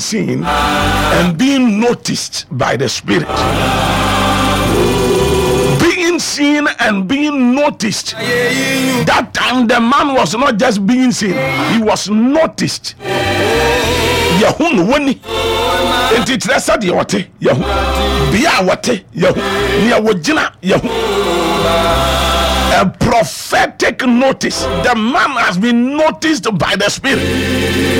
seen and being noticed by the Spirit. Being seen and being noticed. That time the man was not just being seen, he was noticed. Yahun woni enti tresa de wote yahu bia wote yahu nia wogina yahu. A prophetic notice. The man has been noticed by the Spirit.